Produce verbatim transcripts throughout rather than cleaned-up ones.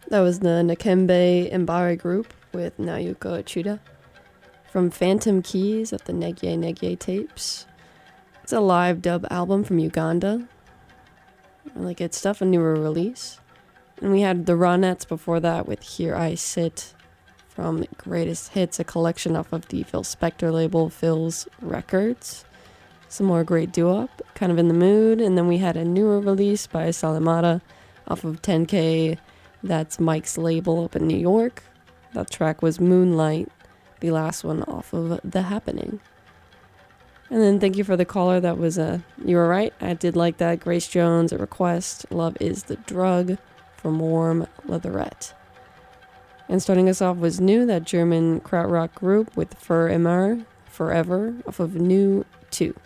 That was the Nakembe Mbare group with Nayuko Chuda. From Phantom Keys at the Negye Negye tapes. It's a live dub album from Uganda. Really good stuff, a newer release. And we had the Ronettes before that with Here I Sit from Greatest Hits, a collection off of the Phil Spector label, Phil's Records. Some more great doo-wop, kind of in the mood. And then we had a newer release by Salimata off of ten K. That's Mike's label up in New York. That track was Moonlight, the last one off of The Happening. And then thank you for the caller. That was, uh, you were right. I did like that. Grace Jones, a request. Love is the Drug from Warm Leatherette. And starting us off was New, that German krautrock group with Für immer, Forever, off of New two.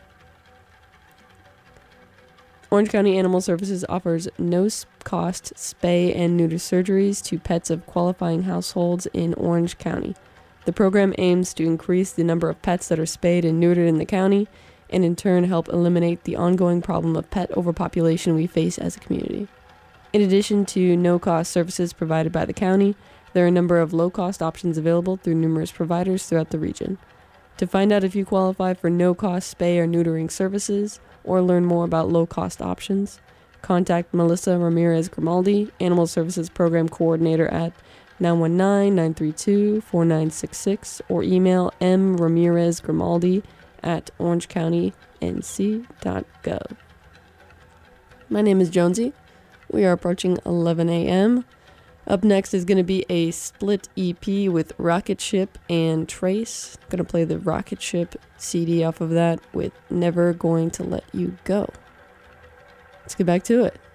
Orange County Animal Services offers no-cost spay and neuter surgeries to pets of qualifying households in Orange County. The program aims to increase the number of pets that are spayed and neutered in the county, and in turn help eliminate the ongoing problem of pet overpopulation we face as a community. In addition to no-cost services provided by the county, there are a number of low-cost options available through numerous providers throughout the region. To find out if you qualify for no-cost spay or neutering services, or learn more about low-cost options, contact Melissa Ramirez Grimaldi, Animal Services Program Coordinator at nine one nine, nine three two, four nine six six, or email m ramirez grimaldi at orange county n c dot gov. My name is Jonesy. We are approaching eleven a.m. Up next is going to be a split E P with Rocket Ship and Trace. Going to play the Rocket Ship C D off of that with Never Going to Let You Go. Let's get back to it.